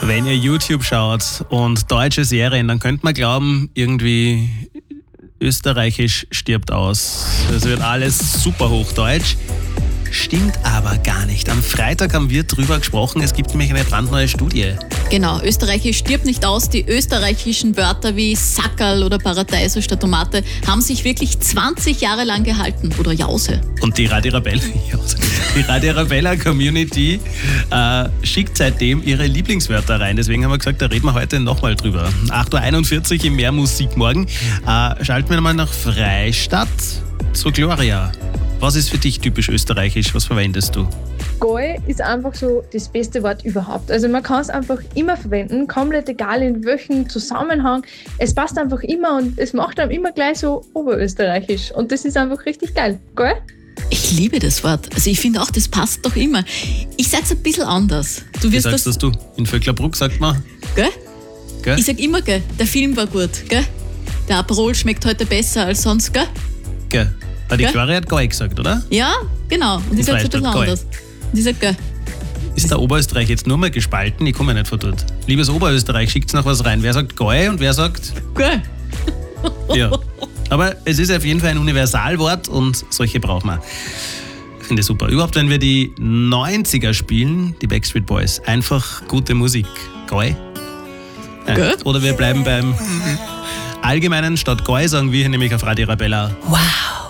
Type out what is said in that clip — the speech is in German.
Wenn ihr YouTube schaut und deutsche Serien, dann könnte man glauben, irgendwie österreichisch stirbt aus. Es wird alles super hochdeutsch. Stimmt aber gar nicht. Am Freitag haben wir drüber gesprochen, es gibt nämlich eine brandneue Studie. Genau, Österreichisch stirbt nicht aus. Die österreichischen Wörter wie Sackerl oder Paradeiso statt Tomate haben sich wirklich 20 Jahre lang gehalten. Oder Jause. Und die Radio Arabella Community schickt seitdem ihre Lieblingswörter rein. Deswegen haben wir gesagt, da reden wir heute nochmal drüber. 8.41 Uhr im Mehr Musik morgen. Schalten wir nochmal nach Freistadt zu Gloria. Was ist für dich typisch österreichisch? Was verwendest du? Goi ist einfach so das beste Wort überhaupt. Also man kann es einfach immer verwenden, komplett egal in welchem Zusammenhang. Es passt einfach immer und es macht einem immer gleich so oberösterreichisch. Und das ist einfach richtig geil. Goi? Ich liebe das Wort. Also ich finde auch, das passt doch immer. Ich sag's ein bisschen anders. Wie sagst das du? In Vöcklerbruck sagt man? Gell? Gell? Ich sag immer, gell? Der Film war gut, gell? Der Aperol schmeckt heute besser als sonst, gell? Gell. Aber die Gell? Gloria hat Goi gesagt, oder? Ja, genau. Und ich sag's ein bisschen Freistadt, Goi. anders. Und ich sag, gell? Ist der Oberösterreich jetzt nur mal gespalten? Ich komme ja nicht von dort. Liebes Oberösterreich, schickt's noch was rein. Wer sagt Goi und wer sagt... Gell? Ja. Aber es ist auf jeden Fall ein Universalwort und solche brauchen wir. Finde ich super. Überhaupt, wenn wir die 90er spielen, die Backstreet Boys, einfach gute Musik. Goi. Gell? Oder wir bleiben beim Allgemeinen. Statt Goi sagen wir hier nämlich auf Radio Arabella. Wow.